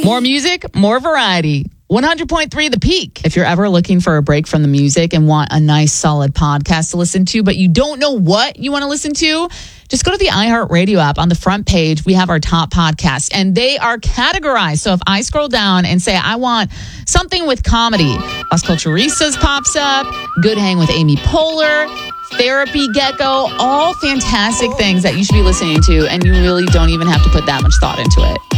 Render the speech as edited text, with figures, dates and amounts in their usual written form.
More music, more variety. 100.3 The Peak. If you're ever looking for a break from the music and want a nice, solid podcast to listen to, but you don't know what you want to listen to, just go to the iHeartRadio app. On the front page, we have our top podcasts, and they are categorized. So if I scroll down and say, I want something with comedy, Las Culturistas pops up, Good Hang with Amy Poehler, Therapy Gecko, all fantastic things that you should be listening to, and you really don't even have to put that much thought into it.